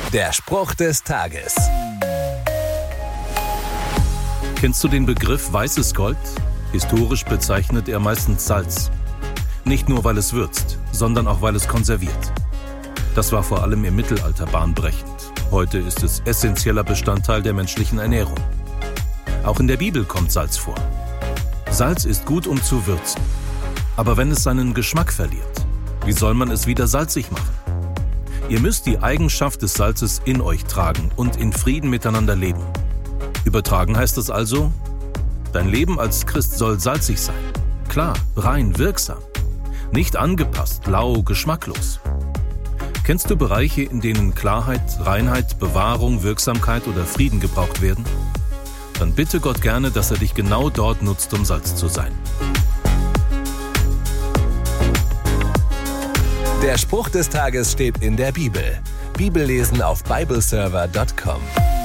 Der Spruch des Tages. Kennst du den Begriff weißes Gold? Historisch bezeichnet er meistens Salz. Nicht nur, weil es würzt, sondern auch, weil es konserviert. Das war vor allem im Mittelalter bahnbrechend. Heute ist es essentieller Bestandteil der menschlichen Ernährung. Auch in der Bibel kommt Salz vor. Salz ist gut, um zu würzen. Aber wenn es seinen Geschmack verliert, wie soll man es wieder salzig machen? Ihr müsst die Eigenschaft des Salzes in euch tragen und in Frieden miteinander leben. Übertragen heißt es also, dein Leben als Christ soll salzig sein. Klar, rein, wirksam. Nicht angepasst, lau, geschmacklos. Kennst du Bereiche, in denen Klarheit, Reinheit, Bewahrung, Wirksamkeit oder Frieden gebraucht werden? Dann bitte Gott gerne, dass er dich genau dort nutzt, um Salz zu sein. Der Spruch des Tages steht in der Bibel. Bibellesen auf bibleserver.com.